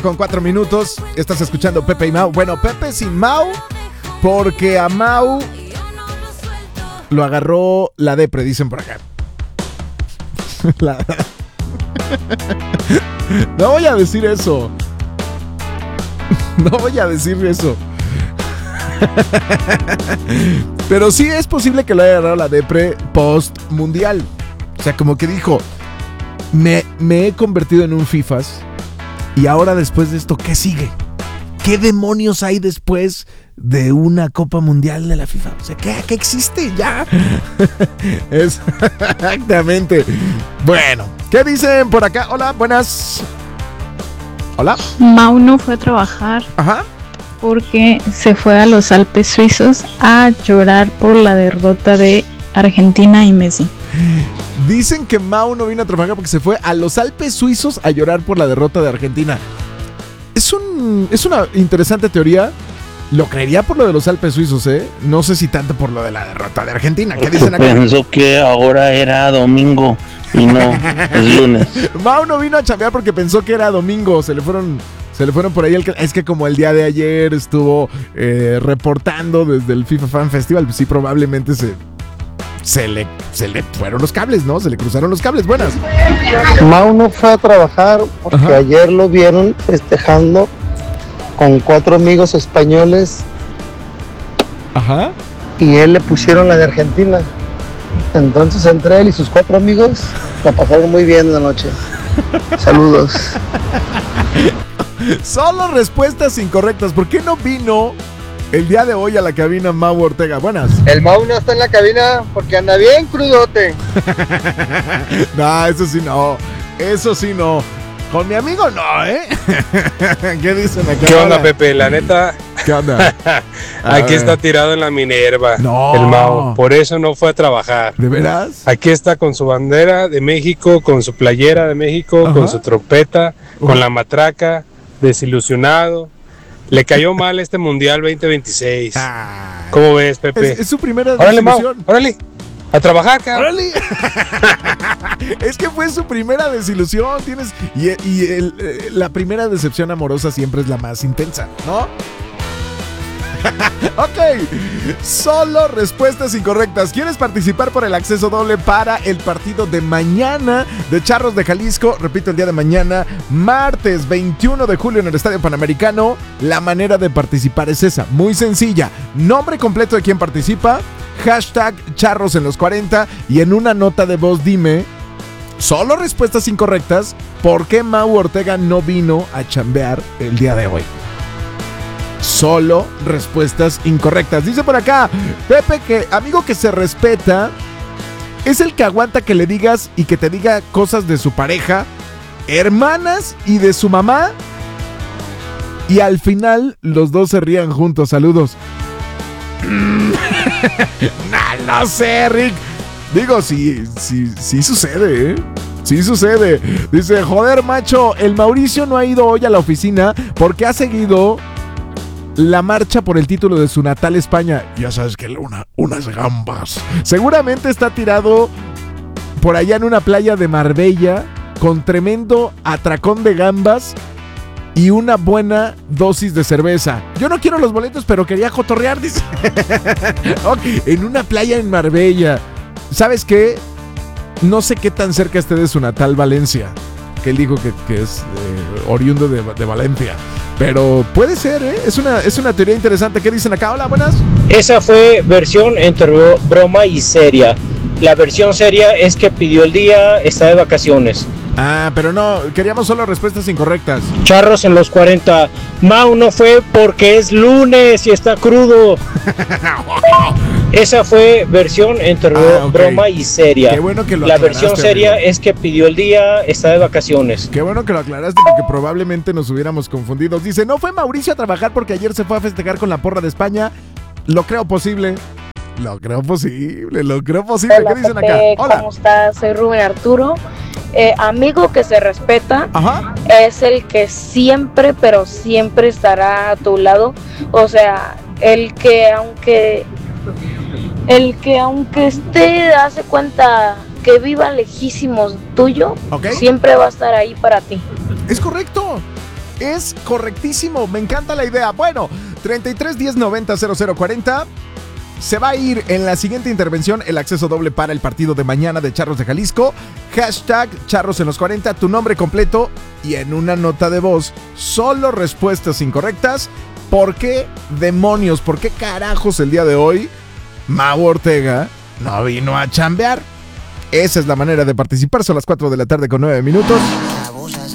con 4 minutos. Estás escuchando Pepe y Mau. Bueno, Pepe sin Mau, porque a Mau lo agarró la depre, dicen por acá. No voy a decir eso. No voy a decir eso. Pero sí es posible que lo haya agarrado la depre post mundial. O sea, como que dijo, me he convertido en un FIFAs. Y ahora después de esto, ¿qué sigue? ¿Qué demonios hay después de una Copa Mundial de la FIFA? O sea, ¿qué existe ya? Exactamente. Bueno, ¿qué dicen por acá? Hola, buenas. Hola. Mau no fue a trabajar. Ajá. Porque se fue a los Alpes suizos a llorar por la derrota de Argentina y Messi. Dicen que Mau no vino a trabajar porque se fue a los Alpes suizos a llorar por la derrota de Argentina. Es una interesante teoría. Lo creería por lo de los Alpes suizos, ¿eh? No sé si tanto por lo de la derrota de Argentina. ¿Qué dicen acá? Pensó que ahora era domingo y no, es lunes. Mau no vino a chambear porque pensó que era domingo. Se le fueron por ahí. Es que como el día de ayer estuvo reportando desde el FIFA Fan Festival, pues sí, probablemente se le fueron los cables, ¿no? Se le cruzaron los cables. Buenas. Mau no fue a trabajar porque ayer lo vieron festejando con 4 amigos españoles. Ajá. Y él le pusieron la de Argentina. Entonces entre él y sus 4 amigos la pasaron muy bien en la noche. Saludos. Solo respuestas incorrectas. ¿Por qué no vino el día de hoy a la cabina Mau Ortega? Buenas. El Mau no está en la cabina porque anda bien crudote. No, eso sí no. Eso sí no. Con mi amigo no, ¿eh? ¿Qué dicen acá? ¿Qué onda, Pepe? La neta. ¿Qué onda? Aquí está tirado en la Minerva. No. El Mau. Por eso no fue a trabajar. ¿De veras? Aquí está con su bandera de México, con su playera de México, con su trompeta, con la matraca, desilusionado. Le cayó mal este Mundial 2026. ¿Cómo ves, Pepe? Es su primera órale, desilusión. Mau, órale. A trabajar, cabrón. ¡Órale! Es que fue su primera desilusión. La primera decepción amorosa siempre es la más intensa, ¿no? Ok, solo respuestas incorrectas. ¿Quieres participar por el acceso doble para el partido de mañana de Charros de Jalisco? Repito, el día de mañana, martes 21 de julio en el Estadio Panamericano. La manera de participar es esa, muy sencilla. Nombre completo de quien participa, hashtag Charros en los 40 y en una nota de voz dime, solo respuestas incorrectas, ¿por qué Mau Ortega no vino a chambear el día de hoy? Solo respuestas incorrectas. Dice por acá Pepe que amigo que se respeta es el que aguanta que le digas y que te diga cosas de su pareja, hermanas y de su mamá, y al final los dos se rían juntos. Saludos. No sé, Rick. Digo, sí sucede, ¿eh? Sí sucede. Dice, joder, macho, el Mauricio no ha ido hoy a la oficina porque ha seguido la marcha por el título de su natal España. Ya sabes que unas gambas. Seguramente está tirado por allá en una playa de Marbella con tremendo atracón de gambas y una buena dosis de cerveza. Yo no quiero los boletos, pero quería cotorrear, dice. Okay, en una playa en Marbella. ¿Sabes qué? No sé qué tan cerca esté de su natal Valencia, que él dijo que es oriundo de Valencia. Pero puede ser, ¿eh? Es una teoría interesante. ¿Qué dicen acá? Hola, buenas. Esa fue versión entre broma y seria. La versión seria es que pidió el día, está de vacaciones. Ah, pero no, queríamos solo respuestas incorrectas. Charros en los 40. Mau no fue porque es lunes y está crudo. Esa fue versión entre broma y seria. Qué bueno que lo La aclaraste, versión seria amigo. es que pidió el día, está de vacaciones. Qué bueno que lo aclaraste porque probablemente nos hubiéramos confundido. Dice, no fue Mauricio a trabajar porque ayer se fue a festejar con la porra de España. Lo creo posible. Lo creo posible. Hola, ¿Qué dicen acá? Pepe, Hola. ¿cómo estás? Soy Rubén Arturo. Amigo que se respeta. Ajá. Es el que siempre, pero siempre estará a tu lado. O sea, el que aunque esté, hace cuenta que viva lejísimos tuyo, Ok. siempre va a estar ahí para ti. Es correcto. Es correctísimo, me encanta la idea. Bueno, 33 10 90 00 40. Se va a ir en la siguiente intervención el acceso doble para el partido de mañana de Charros de Jalisco. Hashtag Charros en los 40, tu nombre completo y en una nota de voz, solo respuestas incorrectas. ¿Por qué demonios, por qué carajos el día de hoy Mau Ortega no vino a chambear? Esa es la manera de participar. Son las 4 de la tarde con 9 minutos.